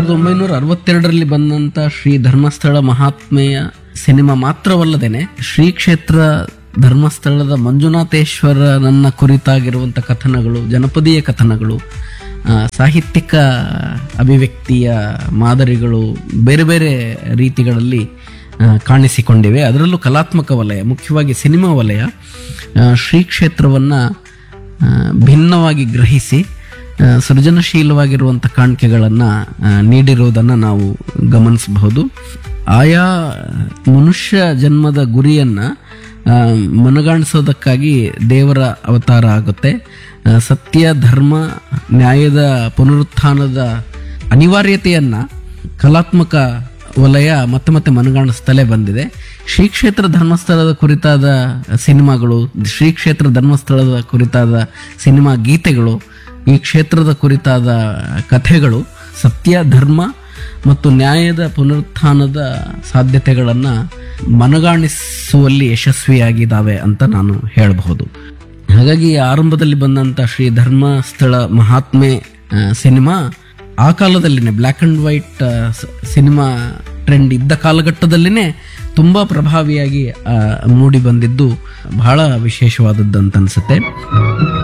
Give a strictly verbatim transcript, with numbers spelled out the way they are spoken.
ಸಾವಿರದ ಒಂಬೈನೂರ ಅರವತ್ತೆರಡರಲ್ಲಿ ಬಂದಂತ ಶ್ರೀ ಧರ್ಮಸ್ಥಳ ಮಹಾತ್ಮೆಯ ಸಿನಿಮಾ ಮಾತ್ರವಲ್ಲದೇನೆ ಶ್ರೀ ಕ್ಷೇತ್ರ ಧರ್ಮಸ್ಥಳದ ಮಂಜುನಾಥೇಶ್ವರನನ್ನ ಕುರಿತಾಗಿರುವಂಥ ಕಥನಗಳು, ಜನಪದೀಯ ಕಥನಗಳು, ಸಾಹಿತ್ಯಿಕ ಅಭಿವ್ಯಕ್ತಿಯ ಮಾದರಿಗಳು ಬೇರೆ ಬೇರೆ ರೀತಿಗಳಲ್ಲಿ ಕಾಣಿಸಿಕೊಂಡಿವೆ. ಅದರಲ್ಲೂ ಕಲಾತ್ಮಕ ವಲಯ, ಮುಖ್ಯವಾಗಿ ಸಿನಿಮಾ ವಲಯ ಶ್ರೀ ಕ್ಷೇತ್ರವನ್ನು ಭಿನ್ನವಾಗಿ ಗ್ರಹಿಸಿ ಸೃಜನಶೀಲವಾಗಿರುವಂಥ ಕಾಣಿಕೆಗಳನ್ನು ನೀಡಿರುವುದನ್ನು ನಾವು ಗಮನಿಸಬಹುದು. ಆಯಾ ಮನುಷ್ಯ ಜನ್ಮದ ಗುರಿಯನ್ನು ಮನಗಾಣಿಸೋದಕ್ಕಾಗಿ ದೇವರ ಅವತಾರ ಆಗುತ್ತೆ. ಸತ್ಯ, ಧರ್ಮ, ನ್ಯಾಯದ ಪುನರುತ್ಥಾನದ ಅನಿವಾರ್ಯತೆಯನ್ನು ಕಲಾತ್ಮಕ ವಲಯ ಮತ್ತೆ ಮತ್ತೆ ಮನಗಾಣಿಸ್ತಲೇ ಬಂದಿದೆ. ಶ್ರೀ ಕ್ಷೇತ್ರ ಧರ್ಮಸ್ಥಳದ ಕುರಿತಾದ ಸಿನಿಮಾಗಳು, ಶ್ರೀ ಕ್ಷೇತ್ರ ಧರ್ಮಸ್ಥಳದ ಕುರಿತಾದ ಸಿನಿಮಾ ಗೀತೆಗಳು, ಈ ಕ್ಷೇತ್ರದ ಕುರಿತಾದ ಕಥೆಗಳು ಸತ್ಯ, ಧರ್ಮ ಮತ್ತು ನ್ಯಾಯದ ಪುನರುತ್ಥಾನದ ಸಾಧ್ಯತೆಗಳನ್ನು ಮನಗಾಣಿಸುವಲ್ಲಿ ಯಶಸ್ವಿಯಾಗಿದ್ದಾವೆ ಅಂತ ನಾನು ಹೇಳಬಹುದು. ಹಾಗಾಗಿ ಆರಂಭದಲ್ಲಿ ಬಂದಂಥ ಶ್ರೀ ಧರ್ಮಸ್ಥಳ ಮಹಾತ್ಮೆ ಸಿನಿಮಾ ಆ ಕಾಲದಲ್ಲಿನೇ black and white cinema trend ಇದ್ದ ಕಾಲಘಟ್ಟದಲ್ಲಿನೇ ತುಂಬ ಪ್ರಭಾವಿಯಾಗಿ ಮೂಡಿ ಬಂದಿದ್ದು ಬಹಳ ವಿಶೇಷವಾದದ್ದು ಅಂತ ಅನ್ಸುತ್ತೆ.